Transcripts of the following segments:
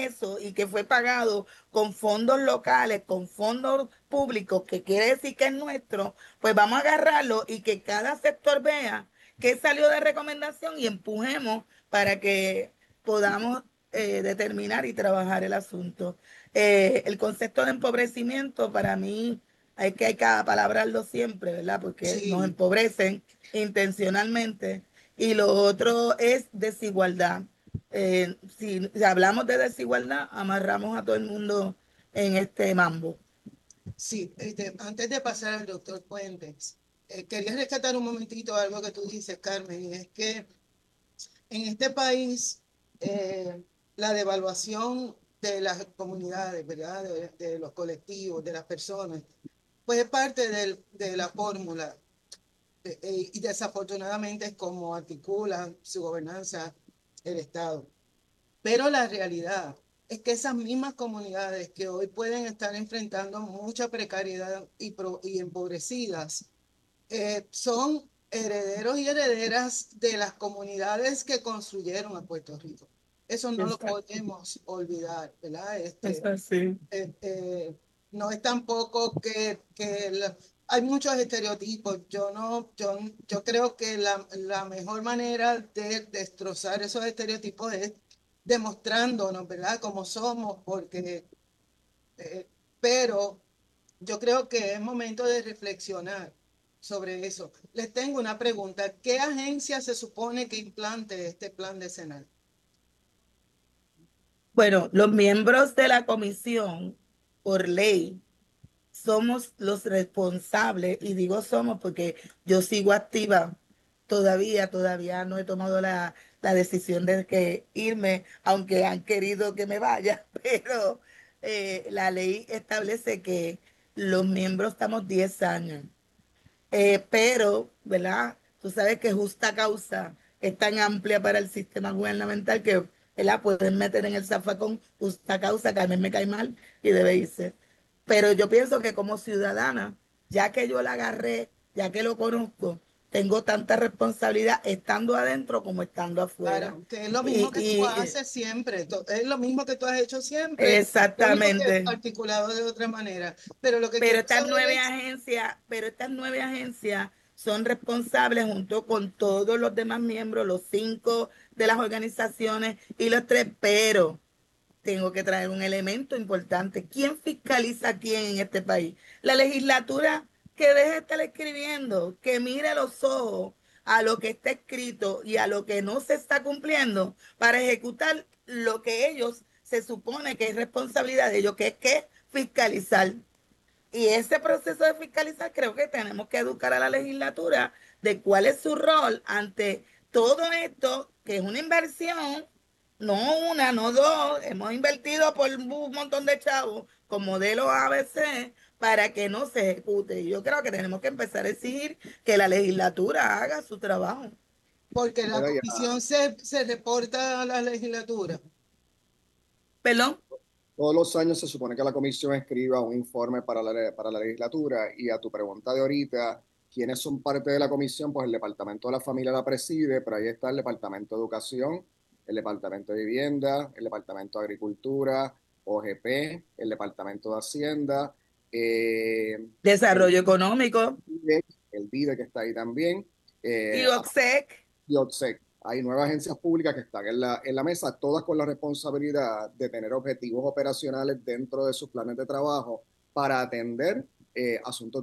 eso y que fue pagado con fondos locales, con fondos públicos, que quiere decir que es nuestro, pues vamos a agarrarlo y que cada sector vea qué salió de recomendación y empujemos para que podamos determinar y trabajar el asunto. El concepto de empobrecimiento para mí hay que palabrarlo siempre, ¿verdad? Porque nos Sí, empobrecen intencionalmente. Y lo otro es desigualdad. Si hablamos de desigualdad, amarramos a todo el mundo en este mambo. sí. Antes de pasar al doctor Fuentes, quería rescatar un momentito algo que tú dices, Carmen, y es que en este país la devaluación de las comunidades, ¿verdad? De los colectivos, de las personas, pues es parte de la fórmula. Y desafortunadamente es como articula su gobernanza el Estado. Pero la realidad es que esas mismas comunidades que hoy pueden estar enfrentando mucha precariedad y empobrecidas, son herederos y herederas de las comunidades que construyeron a Puerto Rico. Eso no lo Exacto. podemos olvidar, ¿verdad? Es así. No es tampoco hay muchos estereotipos. Yo creo que la mejor manera de destrozar esos estereotipos es demostrándonos, ¿verdad? Como somos, eh, pero yo creo que es momento de reflexionar sobre eso. Les tengo una pregunta. ¿Qué agencia se supone que implante este plan decenal? Bueno, los miembros de la comisión, por ley, somos los responsables, y digo somos porque yo sigo activa todavía no he tomado la decisión de que irme, aunque han querido que me vaya, pero la ley establece que los miembros estamos 10 años. Pero, ¿verdad? Tú sabes que justa causa es tan amplia para el sistema gubernamental que, ¿verdad? Pueden meter en el zafacón justa causa, que a mí me cae mal y debe irse. Pero yo pienso que como ciudadana, ya que yo la agarré, ya que lo conozco, tengo tanta responsabilidad estando adentro como estando afuera. Claro, que es lo mismo Y, que tú y haces siempre, es lo mismo que tú has hecho siempre, lo único que exactamente. articulado de otra manera. Pero lo que Pero quiero estas saber nueve es, agencias, pero estas nueve agencias son responsables junto con todos los demás miembros, los cinco de las organizaciones y los tres, pero tengo que traer un elemento importante. ¿Quién fiscaliza a quién en este país? La legislatura, que deje de estar escribiendo, que mire los ojos a lo que está escrito y a lo que no se está cumpliendo para ejecutar lo que ellos se supone que es responsabilidad de ellos, que fiscalizar. Y ese proceso de fiscalizar creo que tenemos que educar a la legislatura de cuál es su rol ante todo esto, que es una inversión, no una, no dos, hemos invertido por un montón de chavos con modelos ABC para que no se ejecute. Y yo creo que tenemos que empezar a exigir que la legislatura haga su trabajo. porque la Pero ya, comisión se reporta a la legislatura. ¿Perdón? todos los años se supone que la comisión escriba un informe para la legislatura y a tu pregunta de ahorita, ¿quiénes son parte de la comisión? Pues el Departamento de la Familia la preside, pero ahí está el Departamento de Educación, el Departamento de Vivienda, el Departamento de Agricultura, OGP, el Departamento de Hacienda, el Desarrollo económico el DIDE que está ahí también, y eh, OXEC. y OTSEC. Hay nueve agencias públicas que están en la mesa, todas con la responsabilidad de tener objetivos operacionales dentro de sus planes de trabajo para atender asuntos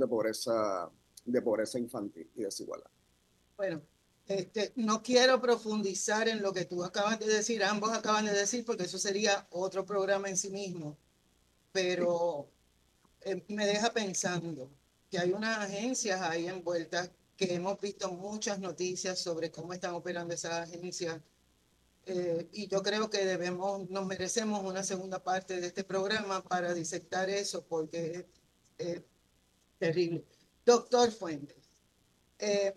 de pobreza infantil y desigualdad. Bueno, no quiero profundizar en lo que tú acabas de decir, ambos acaban de decir, porque eso sería otro programa en sí mismo, pero me deja pensando que hay unas agencias ahí envueltas que hemos visto muchas noticias sobre cómo están operando esas agencias, y yo creo que nos merecemos una segunda parte de este programa para disectar eso porque es terrible. Doctor Fuentes, eh,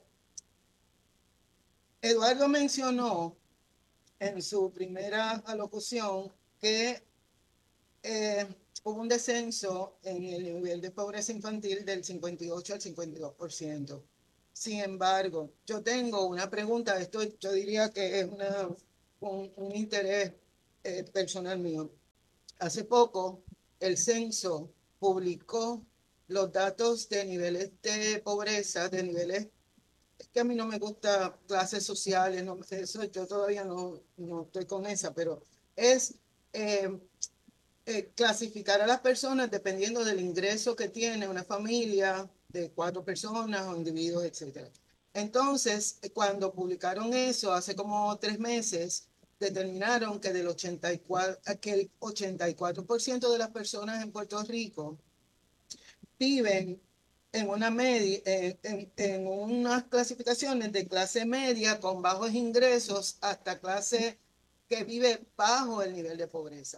Eduardo mencionó en su primera alocución que eh, hubo un descenso en el nivel de pobreza infantil del 58 al 52%. Sin embargo, yo tengo una pregunta, esto yo diría que es un interés personal mío. Hace poco, el censo publicó los datos de niveles de pobreza, de niveles, es que a mí no me gusta clases sociales, no, eso yo todavía no estoy con esa, pero es eh, clasificar a las personas dependiendo del ingreso que tiene una familia de 4 personas o individuos, etcétera. Entonces, cuando publicaron eso hace como 3 meses, determinaron que que el 84% de las personas en Puerto Rico viven en una media, en unas clasificaciones de clase media con bajos ingresos hasta clase que vive bajo el nivel de pobreza.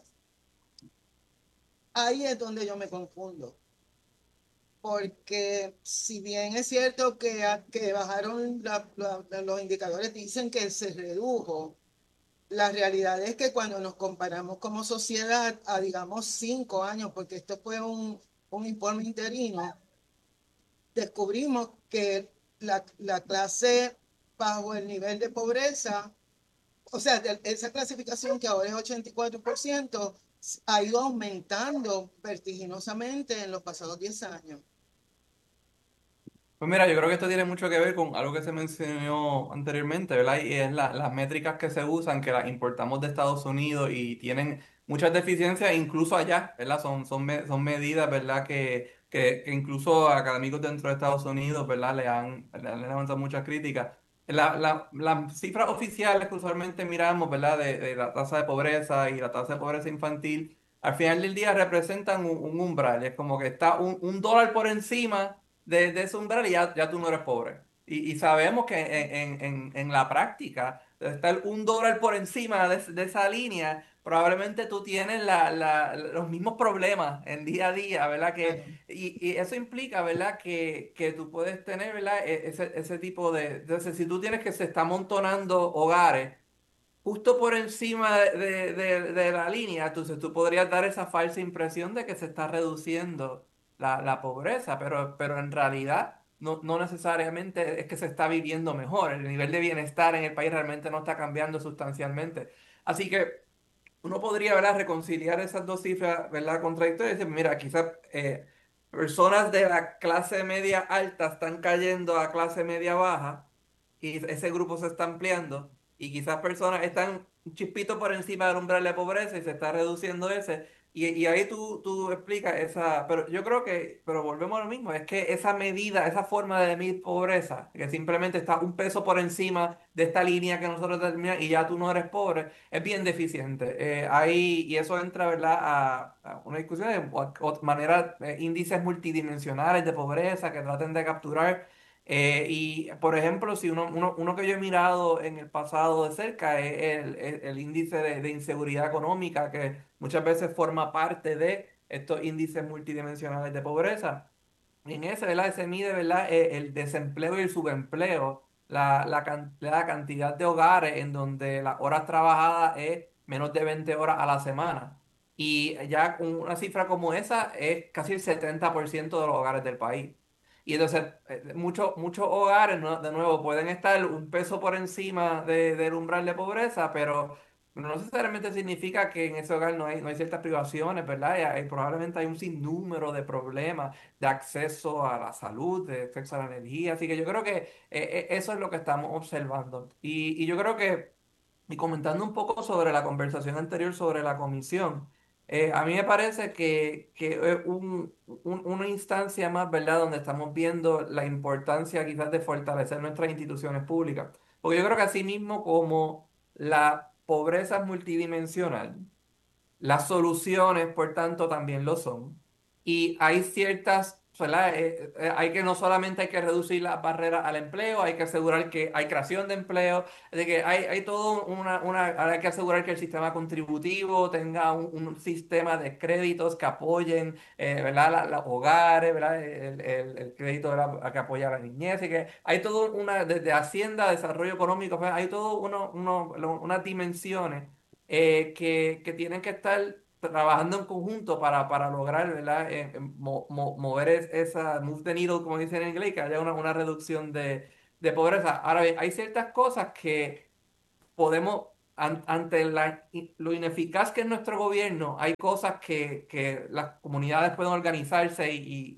Ahí es donde yo me confundo, porque si bien es cierto que bajaron los indicadores, dicen que se redujo, la realidad es que cuando nos comparamos como sociedad a, digamos, 5 años, porque esto fue un informe interino, descubrimos que la clase bajo el nivel de pobreza, o sea, esa clasificación que ahora es 84%, ha ido aumentando vertiginosamente en los pasados 10 años. Pues mira, yo creo que esto tiene mucho que ver con algo que se mencionó anteriormente, ¿verdad? Y es las métricas que se usan, que las importamos de Estados Unidos y tienen muchas deficiencias, incluso allá, ¿verdad? Son medidas, ¿verdad? Que incluso académicos dentro de Estados Unidos, ¿verdad? Le han levantado muchas críticas. Las cifras oficiales que usualmente miramos, ¿verdad? De la tasa de pobreza y la tasa de pobreza infantil, al final del día representan un umbral. Es como que está un dólar por encima de ese umbral y ya tú no eres pobre. Y sabemos que en la práctica, estar un dólar por encima de esa línea, probablemente tú tienes los mismos problemas en día a día, ¿verdad? Claro. Y eso implica, ¿verdad? Que tú puedes tener, ¿verdad? Ese tipo de... Entonces, si tú tienes que se está amontonando hogares justo por encima de la línea, entonces tú podrías dar esa falsa impresión de que se está reduciendo la pobreza, pero en realidad no necesariamente es que se está viviendo mejor. El nivel de bienestar en el país realmente no está cambiando sustancialmente. Así que uno podría, ¿verdad?, reconciliar esas dos cifras, ¿verdad?, contradictorias y decir, mira, quizás personas de la clase media alta están cayendo a clase media baja y ese grupo se está ampliando y quizás personas están un chispito por encima del umbral de pobreza y se está reduciendo ese. Y ahí tú explicas esa, pero yo creo que, pero volvemos a lo mismo, es que esa medida, esa forma de medir pobreza, que simplemente está un peso por encima de esta línea que nosotros determinamos y ya tú no eres pobre, es bien deficiente. Y eso entra, ¿verdad?, a una discusión de manera, índices multidimensionales de pobreza que traten de capturar. Y, por ejemplo, si uno que yo he mirado en el pasado de cerca es el índice de inseguridad económica, que muchas veces forma parte de estos índices multidimensionales de pobreza. En ese, ¿verdad? Se mide, ¿verdad? El desempleo y el subempleo, la cantidad de hogares en donde las horas trabajadas es menos de 20 horas a la semana. Y ya con una cifra como esa es casi el 70% de los hogares del país. Y entonces, muchos hogares, ¿no?, de nuevo, pueden estar un peso por encima del umbral de pobreza, pero no necesariamente significa que en ese hogar no hay ciertas privaciones, ¿verdad? Probablemente hay un sinnúmero de problemas de acceso a la salud, de acceso a la energía. Así que yo creo que eso es lo que estamos observando. Y yo creo que, y comentando un poco sobre la conversación anterior sobre la comisión, a mí me parece que es una instancia más, ¿verdad?, donde estamos viendo la importancia quizás de fortalecer nuestras instituciones públicas. Porque yo creo que así mismo como la pobreza es multidimensional, las soluciones, por tanto, también lo son. Y hay ciertas, ¿verdad? Hay que no solamente hay que reducir las barreras al empleo, hay que asegurar que hay creación de empleo, de que hay todo hay que asegurar que el sistema contributivo tenga un sistema de créditos que apoyen, ¿verdad? Los hogares, ¿verdad? El crédito, ¿verdad?, que apoya a la niñez, y que hay todo desde Hacienda, desarrollo económico, ¿verdad? Hay todo unas dimensiones que tienen que estar trabajando en conjunto para lograr, ¿verdad?, mover esa, move the needle, como dicen en inglés, que haya una reducción de pobreza. Ahora bien, hay ciertas cosas que podemos ante lo ineficaz que es nuestro gobierno, hay cosas que las comunidades pueden organizarse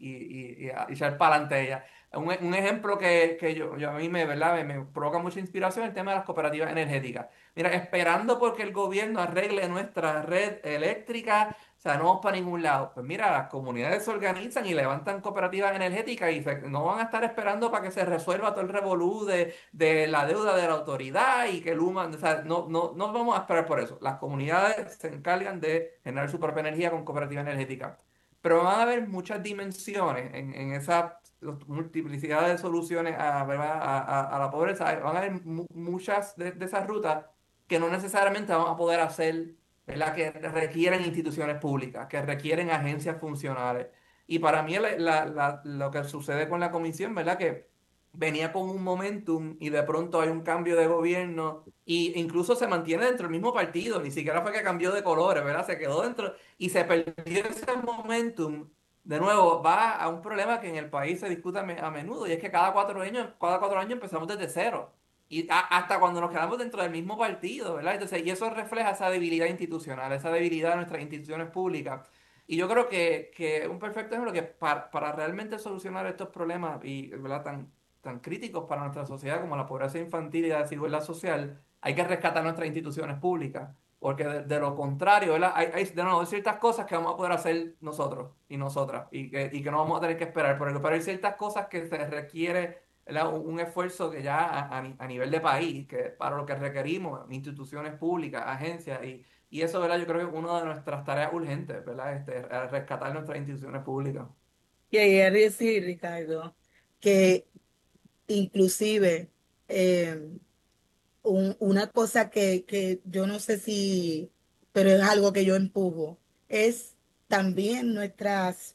y echar para adelante ellas. Un ejemplo que yo a mí ¿verdad? Me provoca mucha inspiración es el tema de las cooperativas energéticas. Mira, esperando porque el gobierno arregle nuestra red eléctrica, o sea, no vamos para ningún lado. Pues mira, las comunidades se organizan y levantan cooperativas energéticas y no van a estar esperando para que se resuelva todo el revolú de la deuda de la autoridad y que Luma, o sea, no vamos a esperar por eso. Las comunidades se encargan de generar su propia energía con cooperativas energéticas. Pero van a haber muchas dimensiones en esa multiplicidad de soluciones ¿verdad? A la pobreza. Van a haber muchas de esas rutas que no necesariamente vamos a poder hacer, ¿verdad? Que requieren instituciones públicas, que requieren agencias funcionales. Y para mí lo que sucede con la comisión, ¿verdad? Que venía con un momentum y de pronto hay un cambio de gobierno e incluso se mantiene dentro del mismo partido, ni siquiera fue que cambió de colores, ¿verdad? Se quedó dentro y se perdió ese momentum. De nuevo, va a un problema que en el país se discute a menudo y es que cada 4 años empezamos desde cero. Y hasta cuando nos quedamos dentro del mismo partido, ¿verdad? Entonces, y eso refleja esa debilidad institucional, esa debilidad de nuestras instituciones públicas. Y yo creo que un perfecto ejemplo que para realmente solucionar estos problemas y, ¿verdad? Tan críticos para nuestra sociedad como la pobreza infantil y la desigualdad social, hay que rescatar nuestras instituciones públicas. Porque de lo contrario, ¿verdad? De nuevo, hay ciertas cosas que vamos a poder hacer nosotros y nosotras y que no vamos a tener que esperar. Pero hay ciertas cosas que se requiere, ¿verdad? Un esfuerzo que ya a nivel de país, que para lo que requerimos, instituciones públicas, agencias, y eso, ¿verdad? Yo creo que es una de nuestras tareas urgentes, ¿verdad? Rescatar nuestras instituciones públicas. Quería decir, Ricardo, que inclusive eh, una cosa que yo no sé si, pero es algo que yo empujo, es también nuestras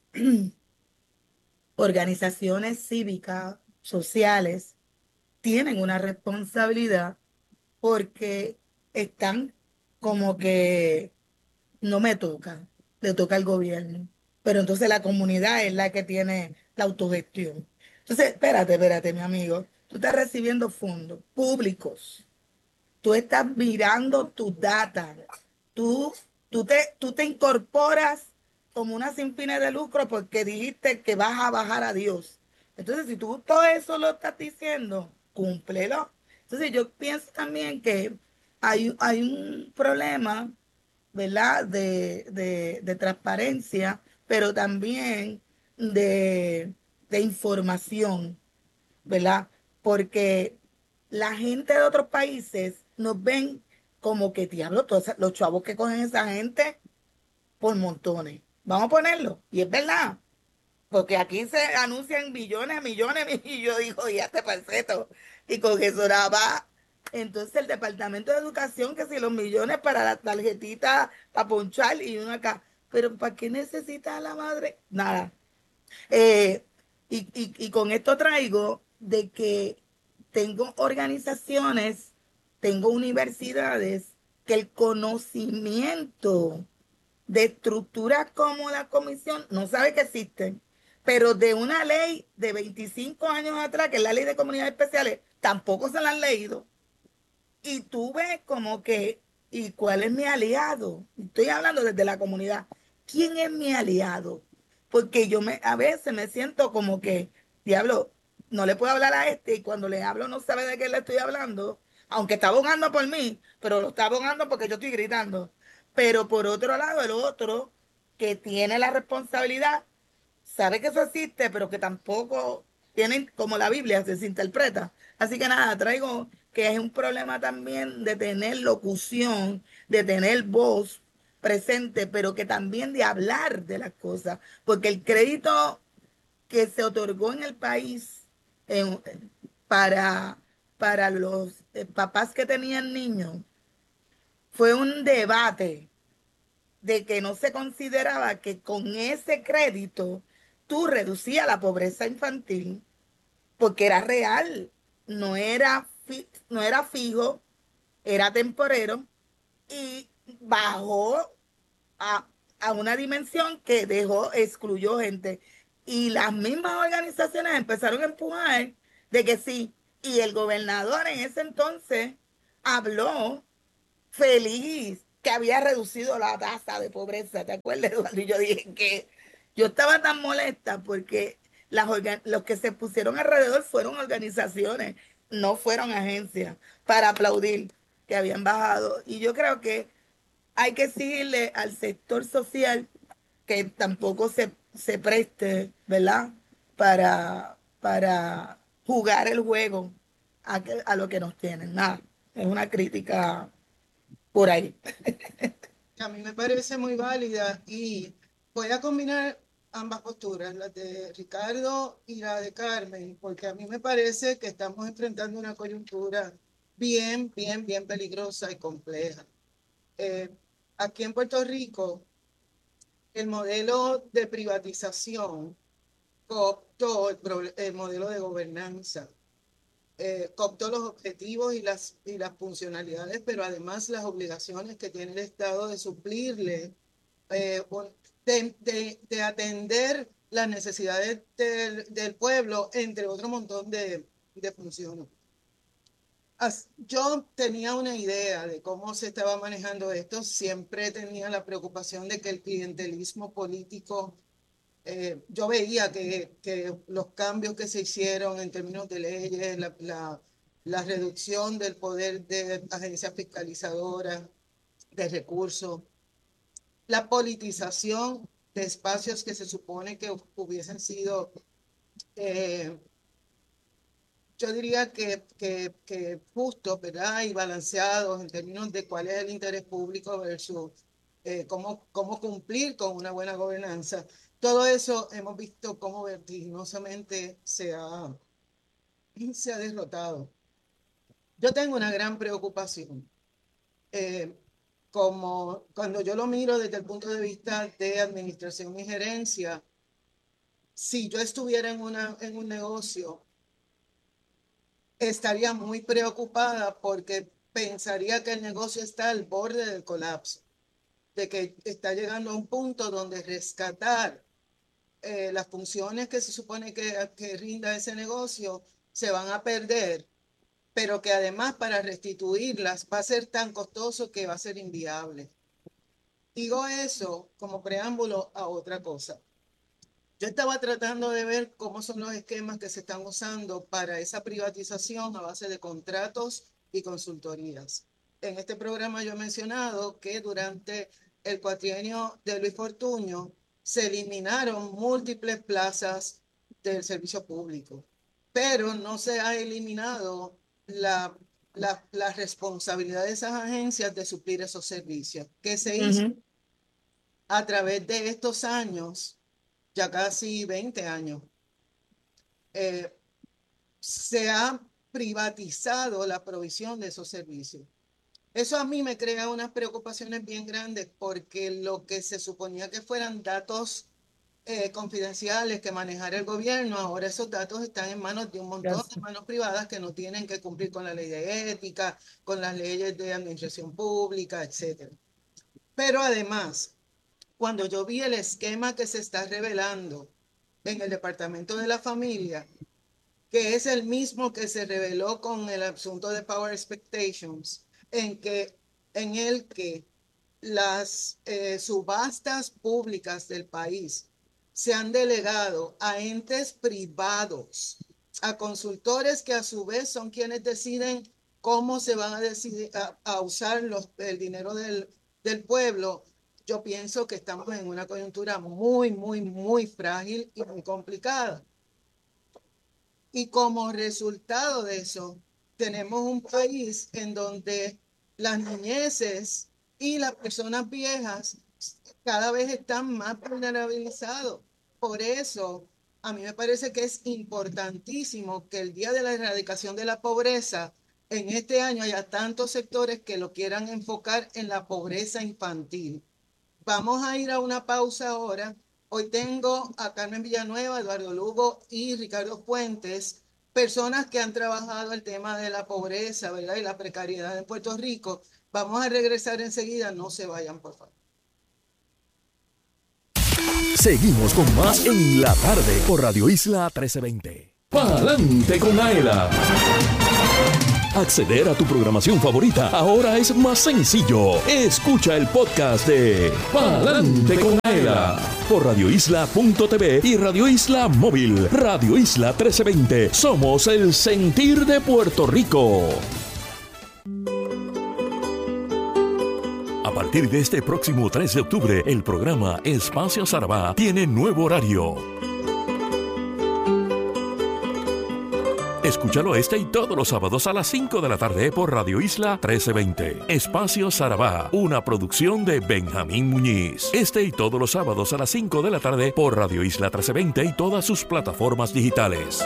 organizaciones cívicas, sociales, tienen una responsabilidad porque están como que no me toca, le toca al gobierno. Pero entonces la comunidad es la que tiene la autogestión. Entonces, espérate, mi amigo. Tú estás recibiendo fondos públicos. Tú estás mirando tus data. Tú, tú te incorporas como una sin fines de lucro porque dijiste que vas a bajar a Dios. Entonces, si tú todo eso lo estás diciendo, cúmplelo. Entonces, yo pienso también que hay un problema, ¿verdad? De transparencia, pero también de información, ¿verdad? Porque la gente de otros países nos ven como que, diablo, todos los chavos que cogen esa gente por montones. Vamos a ponerlo. Y es verdad, porque aquí se anuncian billones, millones, y yo digo, ya te parceto. Y con eso nada va. Entonces el Departamento de Educación, que si los millones para la tarjetita, para ponchar y uno acá. Pero ¿para qué necesita a la madre? Nada. Eh, y con esto traigo de que tengo organizaciones, tengo universidades que el conocimiento de estructuras como la comisión no sabe que existen, pero de una ley de 25 años atrás, que es la ley de comunidades especiales, tampoco se la han leído. Y tú ves como que, ¿y cuál es mi aliado? Estoy hablando desde la comunidad. ¿Quién es mi aliado? Porque a veces me siento como que, diablo, no le puedo hablar a este y cuando le hablo no sabe de qué le estoy hablando, aunque está abogando por mí, pero lo está abogando porque yo estoy gritando. Pero por otro lado, el otro que tiene la responsabilidad sabe que eso existe, pero que tampoco tienen, como la Biblia se interpreta. Así que nada, traigo que es un problema también de tener locución, de tener voz presente, pero que también de hablar de las cosas, porque el crédito que se otorgó en el país en- para, para los papás que tenían niños fue un debate de que no se consideraba que con ese crédito tú reducías la pobreza infantil porque era real, no era fijo, era temporero y bajó a, a una dimensión que excluyó gente. Y las mismas organizaciones empezaron a empujar de que sí. Y el gobernador en ese entonces habló feliz que había reducido la tasa de pobreza. ¿Te acuerdas, Eduardo? Y yo dije que yo estaba tan molesta porque los que se pusieron alrededor fueron organizaciones, no fueron agencias, para aplaudir que habían bajado. Y yo creo que hay que exigirle al sector social que tampoco se preste, ¿verdad? Para jugar el juego a lo que nos tienen. Nada, es una crítica por ahí. A mí me parece muy válida y voy a combinar ambas posturas, la de Ricardo y la de Carmen, porque a mí me parece que estamos enfrentando una coyuntura bien peligrosa y compleja. Aquí en Puerto Rico, el modelo de privatización cooptó el modelo de gobernanza. Cooptó los objetivos y las funcionalidades, pero además las obligaciones que tiene el Estado de suplirle, de atender las necesidades del pueblo, entre otro montón de funciones. Yo tenía una idea de cómo se estaba manejando esto, siempre tenía la preocupación de que el clientelismo político, yo veía que los cambios que se hicieron en términos de leyes, la reducción del poder de agencias fiscalizadoras, de recursos, la politización de espacios que se supone que hubiesen sido, yo diría que justos, ¿verdad? Y balanceados en términos de cuál es el interés público versus cómo cumplir con una buena gobernanza. Todo eso hemos visto cómo vertiginosamente se ha derrotado. Yo tengo una gran preocupación. Como cuando yo lo miro desde el punto de vista de administración y gerencia, si yo estuviera en un negocio, estaría muy preocupada porque pensaría que el negocio está al borde del colapso, de que está llegando a un punto donde rescatar las funciones que se supone que rinda ese negocio se van a perder, pero que además para restituirlas va a ser tan costoso que va a ser inviable. Digo eso como preámbulo a otra cosa. Yo estaba tratando de ver cómo son los esquemas que se están usando para esa privatización a base de contratos y consultorías. En este programa yo he mencionado que durante el cuatrienio de Luis Fortuño se eliminaron múltiples plazas del servicio público, pero no se ha eliminado la responsabilidad de esas agencias de suplir esos servicios. ¿Qué se hizo? A través de estos años, ya casi 20 años, se ha privatizado la provisión de esos servicios. Eso a mí me crea unas preocupaciones bien grandes porque lo que se suponía que fueran datos confidenciales que manejara el gobierno, ahora esos datos están en manos de un montón de manos privadas que no tienen que cumplir con la ley de ética, con las leyes de administración pública, etc. Pero además, cuando yo vi el esquema que se está revelando en el Departamento de la Familia, que es el mismo que se reveló con el asunto de Power Expectations, en el que las subastas públicas del país se han delegado a entes privados, a consultores que a su vez son quienes deciden cómo se van a usar el dinero del pueblo. Yo pienso que estamos en una coyuntura muy frágil y muy complicada. Y como resultado de eso, tenemos un país en donde las niñeces y las personas viejas cada vez están más vulnerabilizados. Por eso, a mí me parece que es importantísimo que el Día de la Erradicación de la Pobreza, en este año haya tantos sectores que lo quieran enfocar en la pobreza infantil. Vamos a ir a una pausa ahora. Hoy tengo a Carmen Villanueva, Eduardo Lugo y Ricardo Fuentes, personas que han trabajado el tema de la pobreza, ¿verdad? Y la precariedad en Puerto Rico. Vamos a regresar enseguida, no se vayan, por favor. Seguimos con más en la tarde por Radio Isla 1320. Pa'lante con Aela. Acceder a tu programación favorita ahora es más sencillo. Escucha el podcast de Pa'lante con Aela por radioisla.tv y Radio Isla Móvil. Radio Isla 1320. Somos el sentir de Puerto Rico. A partir de este próximo 3 de octubre, el programa Espacio Sarabá tiene nuevo horario. Escúchalo este y todos los sábados a las 5 de la tarde por Radio Isla 1320. Espacio Sarabá, una producción de Benjamín Muñiz. Este y todos los sábados a las 5 de la tarde por Radio Isla 1320 y todas sus plataformas digitales.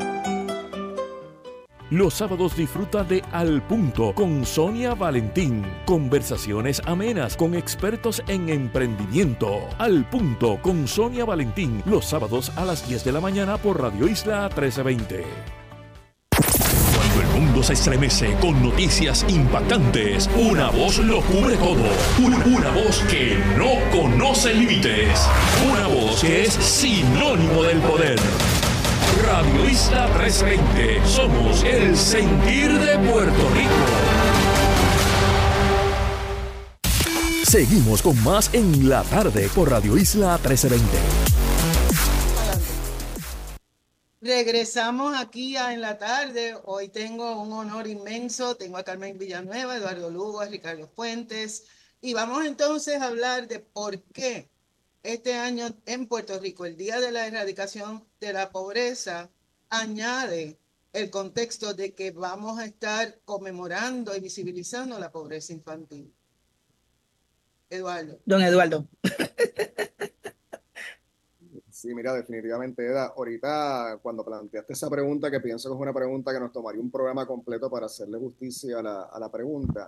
Los sábados disfruta de Al Punto con Sonia Valentín. Conversaciones amenas con expertos en emprendimiento. Al Punto con Sonia Valentín. Los sábados a las 10 de la mañana por Radio Isla 1320. Cuando el mundo se estremece con noticias impactantes, una voz lo cubre todo. Una voz que no conoce límites. Una voz que es sinónimo del poder. Radio Isla 1320. Somos el sentir de Puerto Rico. Seguimos con más en la tarde por Radio Isla 1320. Regresamos aquí En la Tarde. Hoy tengo un honor inmenso. Tengo a Carmen Villanueva, Eduardo Lugo, a Ricardo Fuentes. Y vamos entonces a hablar de por qué este año en Puerto Rico, el Día de la Erradicación de la Pobreza, añade el contexto de que vamos a estar conmemorando y visibilizando la pobreza infantil. Eduardo. Don Eduardo. Sí, mira, definitivamente, Eda, ahorita cuando planteaste esa pregunta, que pienso que es una pregunta que nos tomaría un programa completo para hacerle justicia a la pregunta,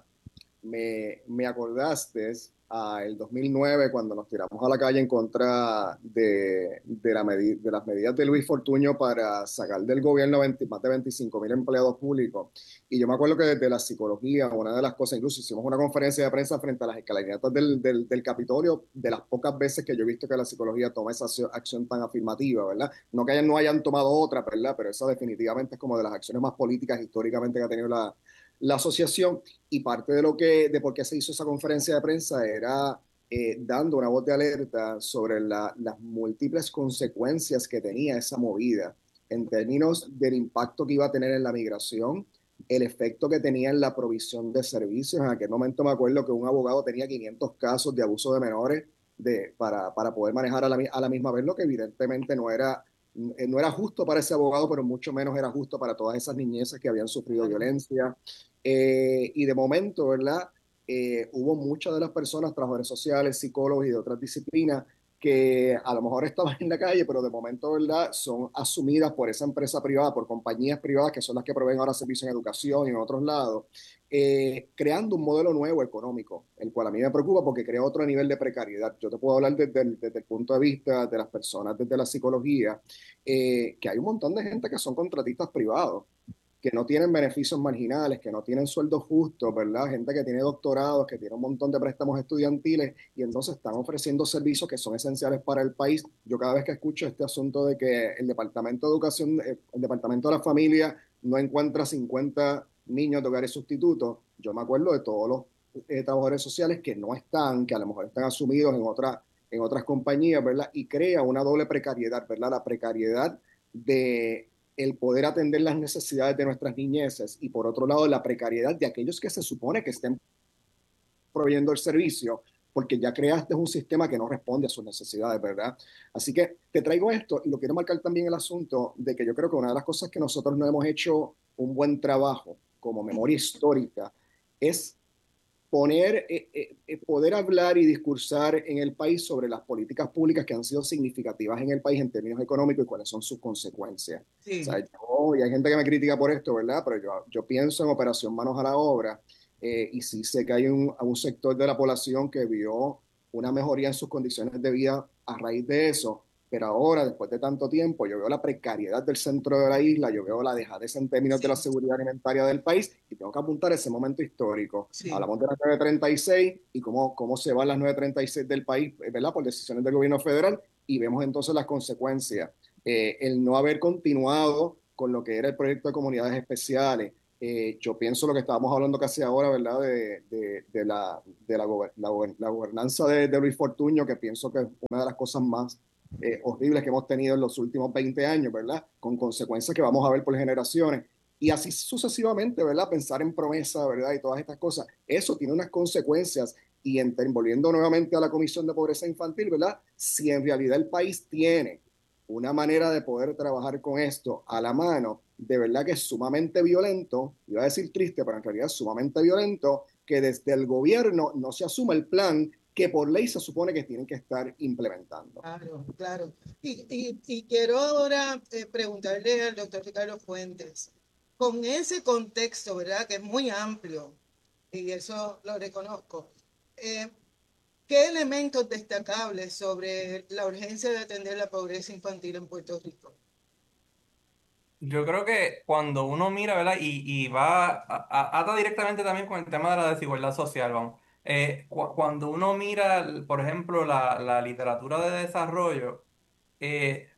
me acordaste a el 2009 cuando nos tiramos a la calle en contra de las medidas de Luis Fortuño para sacar del gobierno más de 25,000 empleados públicos. Y yo me acuerdo que desde la psicología, una de las cosas, incluso hicimos una conferencia de prensa frente a las escalinatas del Capitolio, de las pocas veces que yo he visto que la psicología toma esa acción tan afirmativa, ¿verdad? No que no hayan tomado otra, ¿verdad? Pero esa definitivamente es como de las acciones más políticas históricamente que ha tenido la asociación, y parte de por qué se hizo esa conferencia de prensa era dando una voz de alerta sobre las múltiples consecuencias que tenía esa movida en términos del impacto que iba a tener en la migración, el efecto que tenía en la provisión de servicios. En aquel momento me acuerdo que un abogado tenía 500 casos de abuso de menores para poder manejar a la misma vez, lo que evidentemente no era justo para ese abogado, pero mucho menos era justo para todas esas niñeces que habían sufrido violencia. Y de momento, ¿verdad? Hubo muchas de las personas, trabajadores sociales, psicólogos y de otras disciplinas, que a lo mejor estaban en la calle, pero de momento, ¿verdad?, son asumidas por esa empresa privada, por compañías privadas que son las que proveen ahora servicios en educación y en otros lados, creando un modelo nuevo económico, el cual a mí me preocupa porque crea otro nivel de precariedad. Yo te puedo hablar desde el punto de vista de las personas, desde la psicología, que hay un montón de gente que son contratistas privados, que no tienen beneficios marginales, que no tienen sueldos justos, ¿verdad? Gente que tiene doctorados, que tiene un montón de préstamos estudiantiles y entonces están ofreciendo servicios que son esenciales para el país. Yo cada vez que escucho este asunto de que el Departamento de Educación, el Departamento de la Familia no encuentra 50 niños de hogares sustitutos, yo me acuerdo de todos los trabajadores sociales que no están, que a lo mejor están asumidos en otras compañías, ¿verdad? Y crea una doble precariedad, ¿verdad? La precariedad de el poder atender las necesidades de nuestras niñeces y por otro lado la precariedad de aquellos que se supone que estén proveyendo el servicio, porque ya creaste un sistema que no responde a sus necesidades, ¿verdad? Así que te traigo esto y lo quiero marcar también el asunto de que yo creo que una de las cosas que nosotros no hemos hecho un buen trabajo como memoria histórica es poder hablar y discursar en el país sobre las políticas públicas que han sido significativas en el país en términos económicos y cuáles son sus consecuencias. Sí. O sea, y hay gente que me critica por esto, ¿verdad? Pero yo pienso en Operación Manos a la Obra y sí sé que hay un sector de la población que vio una mejoría en sus condiciones de vida a raíz de eso, pero ahora, después de tanto tiempo, yo veo la precariedad del centro de la isla, yo veo la dejadez en términos de la seguridad alimentaria del país y tengo que apuntar ese momento histórico. Sí. Hablamos de las 936 y cómo se van las 936 del país, ¿verdad? Por decisiones del gobierno federal y vemos entonces las consecuencias. El no haber continuado con lo que era el proyecto de comunidades especiales, Yo pienso lo que estábamos hablando casi ahora, ¿verdad? La gobernanza de Luis Fortuño, que pienso que es una de las cosas más horribles que hemos tenido en los últimos 20 años, ¿verdad? Con consecuencias que vamos a ver por generaciones. Y así sucesivamente, ¿verdad? Pensar en promesa, ¿verdad? Y todas estas cosas. Eso tiene unas consecuencias. Y volviendo nuevamente a la Comisión de Pobreza Infantil, ¿verdad? Si en realidad el país tiene una manera de poder trabajar con esto a la mano, de verdad que es sumamente violento, iba a decir triste, pero en realidad es sumamente violento, que desde el gobierno no se asuma el plan que por ley se supone que tienen que estar implementando. Claro, claro. Y quiero ahora preguntarle al doctor Ricardo Fuentes, con ese contexto, ¿verdad? Que es muy amplio, y eso lo reconozco. ¿Qué elementos destacables sobre la urgencia de atender la pobreza infantil en Puerto Rico? Yo creo que cuando uno mira, ¿verdad? Y va, ata directamente también con el tema de la desigualdad social, vamos. Cuando uno mira, por ejemplo, la literatura de desarrollo, eh,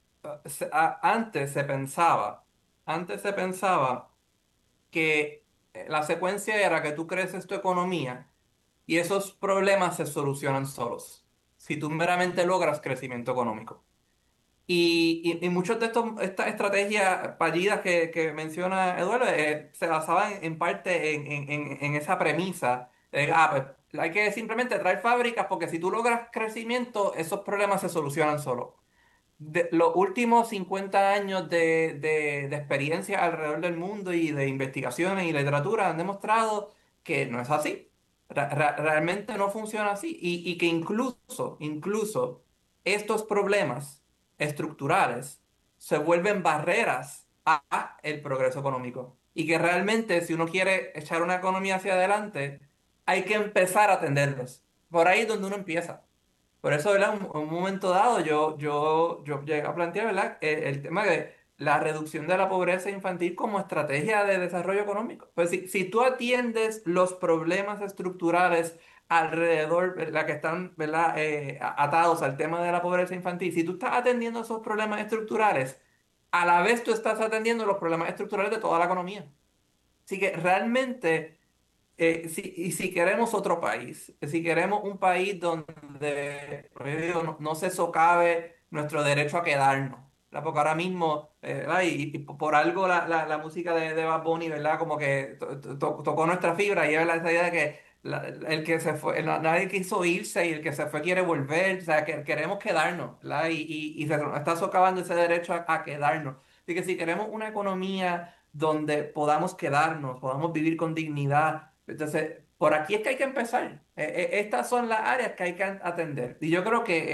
antes se pensaba que la secuencia era que tú creces tu economía y esos problemas se solucionan solos, si tú meramente logras crecimiento económico. Y muchos de estas estrategias fallidas que menciona Eduardo se basaban en parte en esa premisa de, pues hay que simplemente traer fábricas porque si tú logras crecimiento, esos problemas se solucionan solos. Los últimos 50 años de experiencia alrededor del mundo y de investigaciones y literatura han demostrado que no es así. Realmente no funciona así. Y que incluso estos problemas estructurales se vuelven barreras a el progreso económico. Y que realmente si uno quiere echar una economía hacia adelante, hay que empezar a atenderlos. Por ahí es donde uno empieza. Por eso, ¿verdad? Un momento dado yo llegué a plantear, ¿verdad? El tema de la reducción de la pobreza infantil como estrategia de desarrollo económico. Pues si tú atiendes los problemas estructurales alrededor, ¿verdad? Que están, ¿verdad? Atados al tema de la pobreza infantil, si tú estás atendiendo esos problemas estructurales, a la vez tú estás atendiendo los problemas estructurales de toda la economía. Así que realmente y si queremos otro país, si queremos un país donde como yo digo, no se socave nuestro derecho a quedarnos, ¿verdad? Porque ahora mismo, ¿verdad? Y por algo la música de Bad Bunny, ¿verdad? Como que tocó nuestra fibra y es esa idea de que el que se fue, nadie quiso irse y el que se fue quiere volver, o sea, que queremos quedarnos, ¿verdad? Y se nos está socavando ese derecho a quedarnos. Así que si queremos una economía donde podamos quedarnos, podamos vivir con dignidad, entonces, por aquí es que hay que empezar. Estas son las áreas que hay que atender. Y yo creo que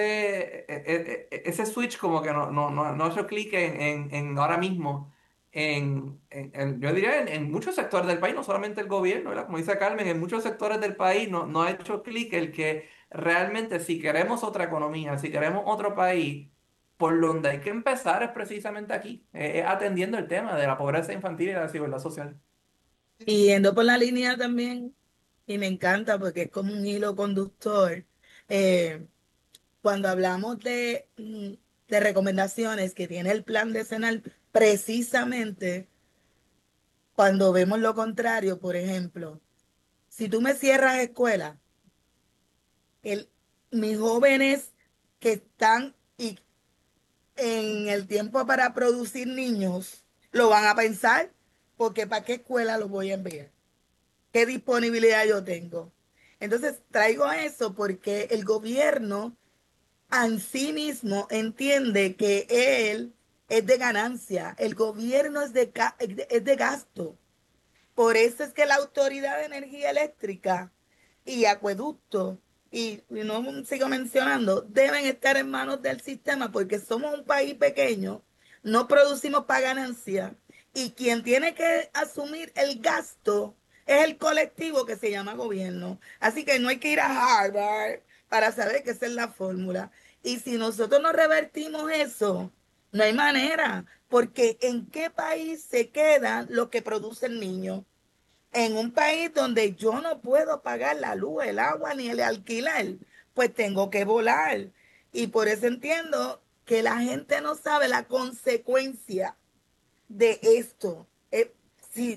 ese switch como que no ha hecho clic en ahora mismo, yo diría en muchos sectores del país, no solamente el gobierno, ¿verdad? Como dice Carmen, en muchos sectores del país no ha hecho clic el que realmente si queremos otra economía, si queremos otro país, por donde hay que empezar es precisamente aquí, atendiendo el tema de la pobreza infantil y la desigualdad social. Y yendo por la línea también, y me encanta porque es como un hilo conductor. eh, Cuando hablamos de recomendaciones que tiene el plan decenal, precisamente cuando vemos lo contrario, por ejemplo, si tú me cierras escuela, el, mis jóvenes que están en el tiempo para producir niños, lo van a pensar, porque ¿para qué escuela los voy a enviar? ¿Qué disponibilidad yo tengo? Entonces traigo eso porque el gobierno en sí mismo entiende que él es de ganancia, el gobierno es de gasto. Por eso es que la Autoridad de Energía Eléctrica y Acueducto, y no sigo mencionando, deben estar en manos del sistema porque somos un país pequeño, no producimos para ganancia y quien tiene que asumir el gasto es el colectivo que se llama gobierno. Así que no hay que ir a Harvard para saber que esa es la fórmula. Y si nosotros no revertimos eso, no hay manera, porque ¿en qué país se quedan lo que produce el niño? En un país donde yo no puedo pagar la luz, el agua ni el alquiler, pues tengo que volar. Y por eso entiendo que la gente no sabe la consecuencia de esto. Si